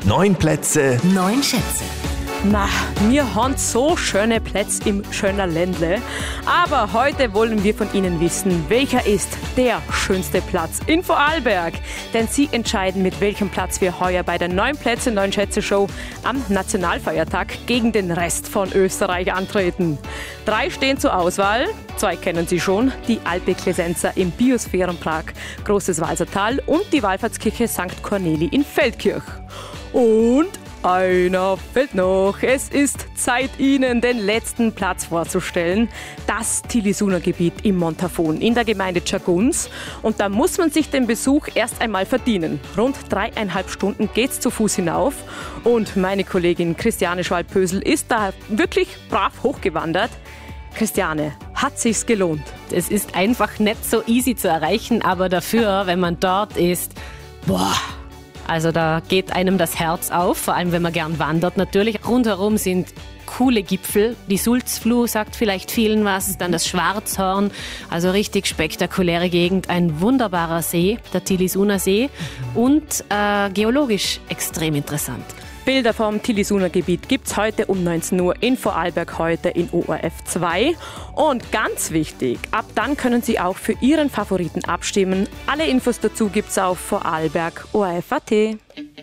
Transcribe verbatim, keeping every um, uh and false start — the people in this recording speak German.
Neun Plätze, Neun Schätze. Na, wir haben so schöne Plätze im schönen Ländle. Aber heute wollen wir von Ihnen wissen, welcher ist der schönste Platz in Vorarlberg. Denn Sie entscheiden, mit welchem Platz wir heuer bei der Neun Plätze, Neun Schätze Show am Nationalfeiertag gegen den Rest von Österreich antreten. Drei stehen zur Auswahl. Zwei kennen Sie schon, die Alpe Klesenza im Biosphärenpark Großes Walsertal und die Wallfahrtskirche Sankt Corneli in Feldkirch. Und einer fehlt noch. Es ist Zeit, Ihnen den letzten Platz vorzustellen. Das Tillisuner-Gebiet im Montafon in der Gemeinde Tscharguns. Und da muss man sich den Besuch erst einmal verdienen. Rund dreieinhalb Stunden geht's zu Fuß hinauf. Und meine Kollegin Christiane Schwalb-Pösel ist da wirklich brav hochgewandert. Christiane, hat sich's gelohnt? Es ist einfach nicht so easy zu erreichen, aber dafür, wenn man dort ist, boah, also da geht einem das Herz auf, vor allem wenn man gern wandert natürlich. Rundherum sind coole Gipfel, die Sulzfluh sagt vielleicht vielen was, dann das Schwarzhorn, also richtig spektakuläre Gegend, ein wunderbarer See, der Tillisuner See und äh, geologisch extrem interessant. Bilder vom Tillisuner Gebiet gibt's heute um neunzehn Uhr in Vorarlberg heute in O R F zwei. Und ganz wichtig, ab dann können Sie auch für Ihren Favoriten abstimmen. Alle Infos dazu gibt's auf vorarlberg punkt o r f punkt a t.